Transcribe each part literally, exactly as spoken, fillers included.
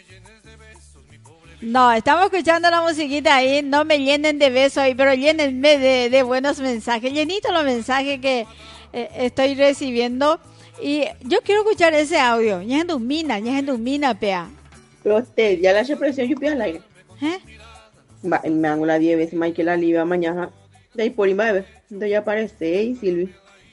No, estamos escuchando la musiquita ahí, no me llenen de besos ahí, pero llénenme de, de buenos mensajes, llenito los mensajes que eh, estoy recibiendo y yo quiero escuchar ese audio, ña domina, ña domina, pea. Pero usted, ya la expresión yo pido al aire. ¿Eh? Va, me hago la diez veces más que la liba mañana. De ahí por ahí, bebé. Entonces ya aparece, y Silvi.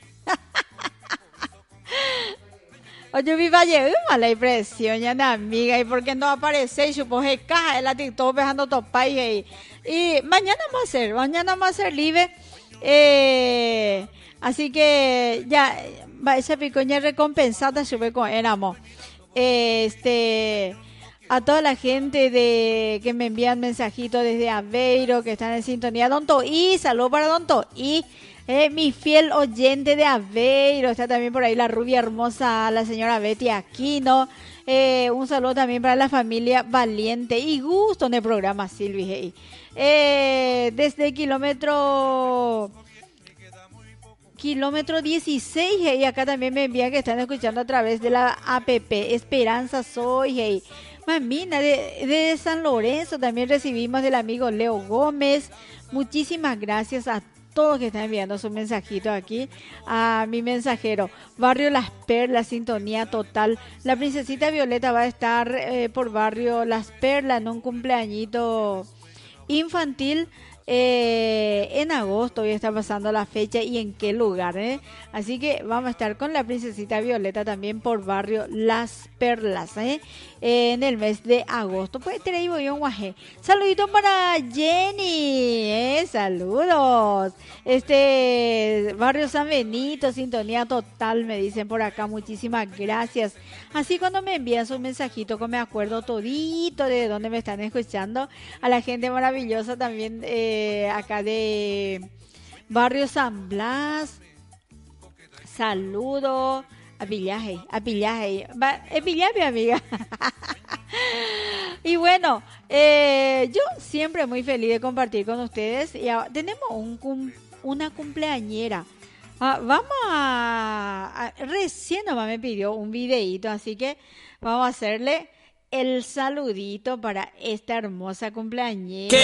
Oye, mi valle, mala impresión, ya na amiga, y por qué no aparece, y supongo que caja la TikTok dejando topa y, y mañana va a ser, mañana va a ser libre, eh, así que ya, va esa picoña recompensada sube con éramos, este, a toda la gente de que me envían mensajitos desde Aveiro, que están en sintonía, Don Toí, saludo para Don Toí. Eh, mi fiel oyente de Aveiro, está también por ahí la rubia hermosa, la señora Betty Aquino. Eh, un saludo también para la familia Valiente y gusto en el programa, Silvi. Hey. Eh, desde kilómetro kilómetro dieciséis, hey, acá también me envían que están escuchando a través de la app Esperanza Soy, hey. Mamina, de, de San Lorenzo también recibimos del amigo Leo Gómez. Muchísimas gracias a todos que están enviando su mensajito aquí a mi mensajero. Barrio Las Perlas, sintonía total. La princesita Violeta va a estar eh, por Barrio Las Perlas en un cumpleañito infantil. Eh, en agosto hoy está pasando la fecha y en qué lugar, ¿eh? Así que vamos a estar con la princesita Violeta también por Barrio Las Perlas, ¿eh? Eh, en el mes de agosto. Pues te digo yo un guaje. Saludito para Jenny, ¿eh? Saludos. Este Barrio San Benito, sintonía total, me dicen por acá. Muchísimas gracias. Así cuando me envían su mensajito, que me acuerdo todito de dónde me están escuchando. A la gente maravillosa también, eh, acá de Barrio San Blas. Saludo a Pillaje, a Pillaje, es Pillaje, amiga. Y bueno, eh, yo siempre muy feliz de compartir con ustedes. Y ahora tenemos un cum, una cumpleañera. Ah, vamos a, a recién nomás me pidió un videíto, así que vamos a hacerle el saludito para esta hermosa cumpleañera.